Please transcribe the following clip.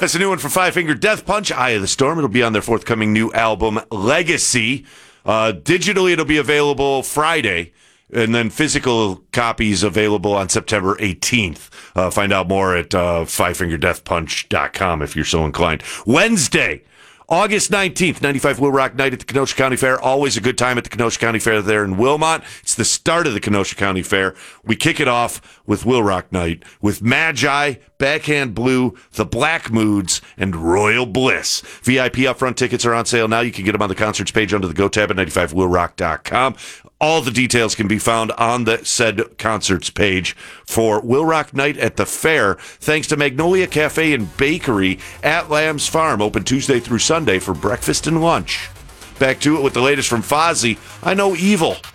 That's a new one for Five Finger Death Punch, Eye of the Storm. It'll be on their forthcoming new album, Legacy. Digitally, it'll be available Friday, and then physical copies available on September 18th. Find out more at fivefingerdeathpunch.com if you're so inclined. Wednesday, August 19th, 95 Will Rock Night at the Kenosha County Fair. Always a good time at the Kenosha County Fair there in Wilmot. It's the start of the Kenosha County Fair. We kick it off with Will Rock Night with Magi, Backhand Blue, The Black Moods, and Royal Bliss. VIP upfront tickets are on sale now. You can get them on the concerts page under the Go tab at 95willrock.com. All the details can be found on the said concerts page for Will Rock Night at the fair, thanks to Magnolia Cafe and Bakery at Lamb's Farm, open Tuesday through Sunday for breakfast and lunch. Back to it with the latest from Fozzy. I Know Evil.